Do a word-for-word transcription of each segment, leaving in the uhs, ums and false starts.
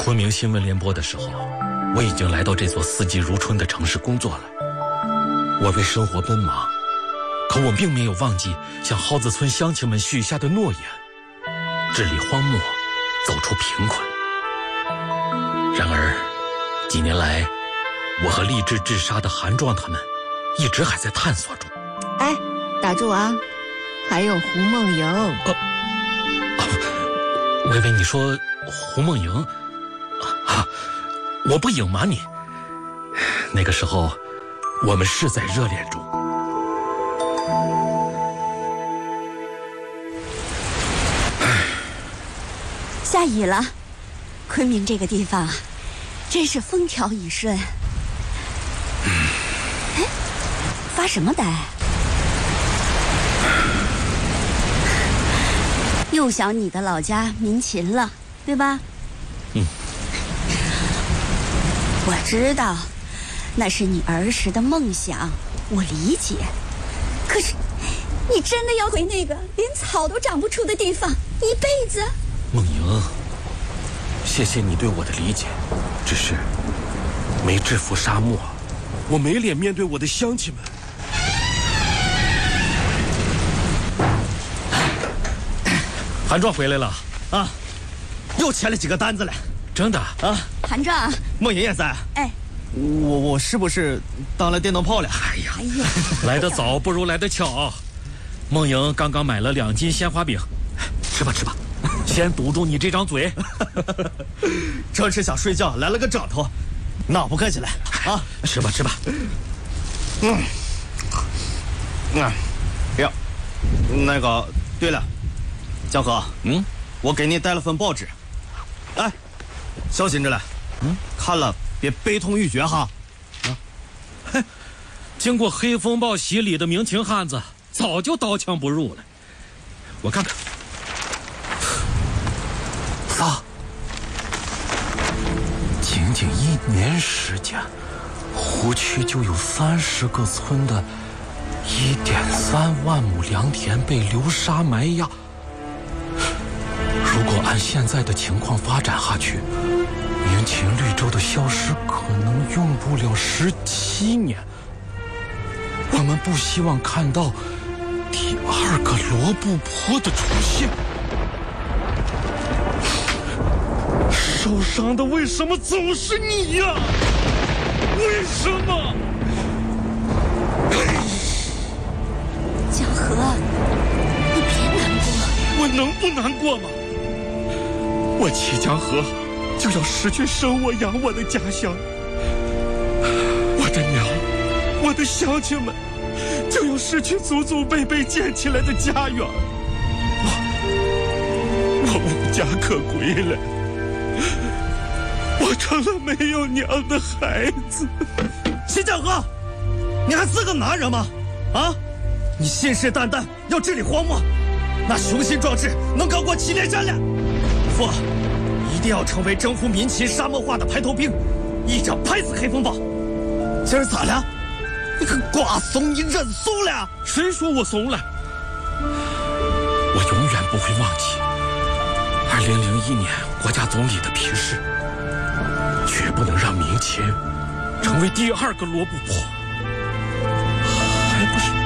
昆明新闻联播的时候，我已经来到这座四季如春的城市工作了。我为生活奔忙，可我并没有忘记向蒿子村乡亲们许下的诺言，治理荒漠，走出贫困。然而几年来，我和立志治沙的韩壮他们一直还在探索中。 哎，打住啊，还有胡梦莹。 呃啊、微微，你说胡梦莹啊？我不隐瞒你，那个时候我们是在热恋中。 下雨了，昆明这个地方真是风调雨顺。哎，发什么呆？又想你的老家民勤了，对吧？ 嗯。 我知道，那是你儿时的梦想，我理解。可是，你真的要回那个连草都长不出的地方一辈子？ 梦莹，谢谢你对我的理解，只是没制服沙漠，我没脸面对我的乡亲们。韩壮回来了啊，又签了几个单子了。 真的啊？ 韩壮， 梦莹也在。 哎， 我我是不是当了电灯泡了？ 哎呀，哎呀，来得早不如来得巧。梦莹刚刚买了两斤鲜花饼，吃吧吃吧，先堵住你这张嘴。 正是想睡觉，来了个枕头，那不客气了啊！ 吃吧吃吧。 嗯，嗯，哟，那个，对了，江河， 嗯， 我给你带了份报纸，哎，小心着嘞，嗯，看了别悲痛欲绝哈。 啊，嘿，经过黑风暴洗礼的明情汉子，早就刀枪不入了。我看看，仨，仅仅一年时间，湖区就有三十个村的一点三万亩良田被流沙埋压。如果按现在的情况发展下去，明秦绿洲的消失可能用不了十七年。我们不希望看到第二个罗布泊的出现。受伤的为什么总是你呀？为什么？ 江河，你别难过。 我能不难过吗？我齐江河就要失去生我养我的家乡，我的娘，我的乡亲们就要失去祖祖辈辈建起来的家园，我我无家可归了，我成了没有娘的孩子。 齐江河，你还是个男人吗？啊，你信誓旦旦要治理荒漠，那雄心壮志能高过祁连山了。不，一定要成为征服民秦沙漠化的排头兵，一掌拍死黑风暴。今儿咋了？你个瓜怂，你认怂了？ 谁说我怂了？我永远不会忘记二零零一年国家总理的批示，绝不能让明秦成为第二个罗布泊，还不是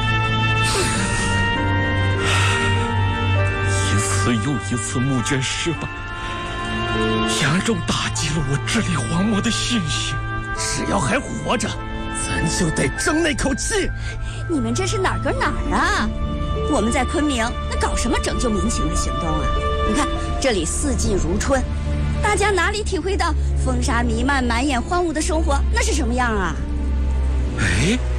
一次又一次募捐失败，严重打击了我治理荒漠的信心。 只要还活着，咱就得争那口气。 你们这是哪儿跟哪儿啊？我们在昆明，那搞什么拯救民情的行动啊？你看这里四季如春，大家哪里体会到风沙弥漫、满眼荒芜的生活那是什么样啊？ 哎。